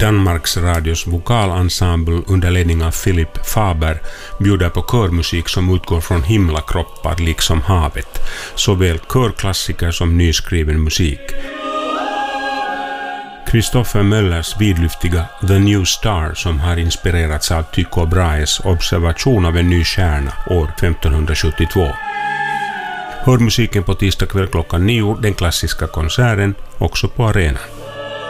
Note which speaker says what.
Speaker 1: Danmarks Radios vokalensemble under ledning av Philip Faber bjuder på körmusik som utgår från himlakroppar liksom havet, såväl körklassiker som nyskriven musik. Christopher Möllers vidlyftiga The New Star, som har inspirerats av Tycho Brahes observation av en ny stjärna år 1572. Hör musiken på tisdag kväll klockan 9, den klassiska konserten, också på arenan.